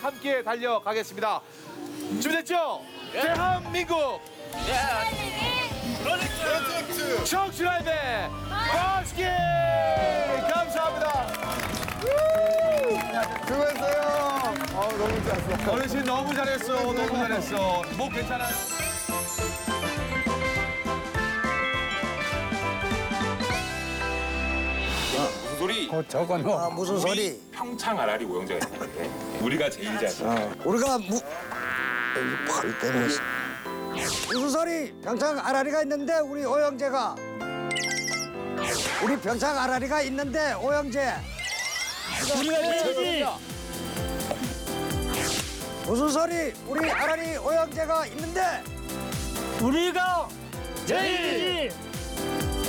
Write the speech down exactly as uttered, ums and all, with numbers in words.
함께 달려가겠습니다. 준비됐죠? 대한민국 청춘아이의 버스킹 감사합니다. 수고했어요. 아, 너무 좋았어. 어르신 너무 잘했어. 너무 잘했어. 목 괜찮아요? 무슨 소리? 어, 저거는. 아, 무슨 소리? 평창 아라리 오영재가 있는데 우리가 제일 잘. 어, 우리가 무... 팔 때문에. 무슨 소리? 평창 아라리가 있는데 우리 오영재가 우리 평창 아라리가 있는데 오영재 우리가 제일이지. 무슨 소리? 우리 아라리 오영재가 있는데 우리가 제일이지.